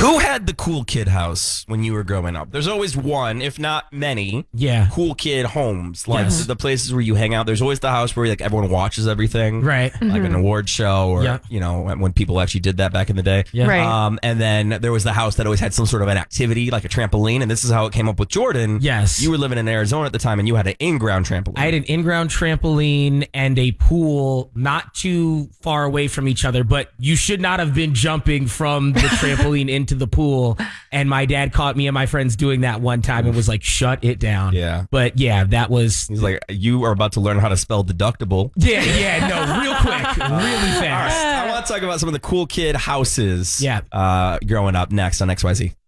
Who had the cool kid house when you were growing up? There's always one, if not many, cool kid homes. Like the places where you hang out. There's always the house where like everyone watches everything. Right. Like an award show or, you know, when people actually did that back in the day. Yeah. Right. And then there was the house that always had some sort of an activity, like a trampoline. And this is how it came up with Jordan. Yes. You were living in Arizona at the time and you had an in-ground trampoline. I had an in-ground trampoline and a pool not too far away from each other, but you should not have been jumping from the trampoline into the pool. And my dad caught me and my friends doing that one time and was like, shut it down. Yeah. But yeah, that was... He's like, you are about to learn how to spell deductible. Yeah, no, real quick, really fast. I want to talk about some of the cool kid houses Yeah. growing up next on XYZ.